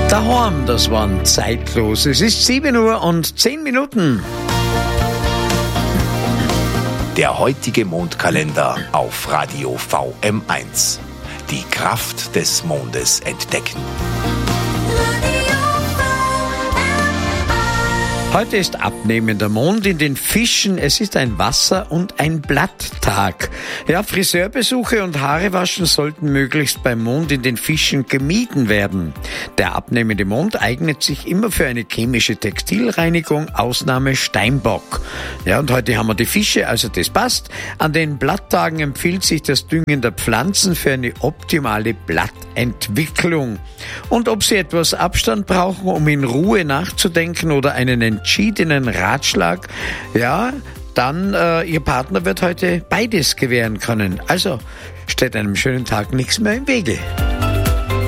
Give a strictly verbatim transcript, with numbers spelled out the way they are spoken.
Daheim, das waren zeitlos. Es ist sieben Uhr und zehn Minuten. Der heutige Mondkalender auf Radio V M eins. Die Kraft des Mondes entdecken. Heute ist abnehmender Mond in den Fischen. Es ist ein Wasser- und ein Blatttag. Ja, Friseurbesuche und Haarewaschen sollten möglichst beim Mond in den Fischen gemieden werden. Der abnehmende Mond eignet sich immer für eine chemische Textilreinigung, Ausnahme Steinbock. Ja, und heute haben wir die Fische, also das passt. An den Blatttagen empfiehlt sich das Düngen der Pflanzen für eine optimale Blattentwicklung. Und ob Sie etwas Abstand brauchen, um in Ruhe nachzudenken oder einen entschiedenen Ratschlag, ja, dann äh, Ihr Partner wird heute beides gewähren können. Also steht einem schönen Tag nichts mehr im Wege.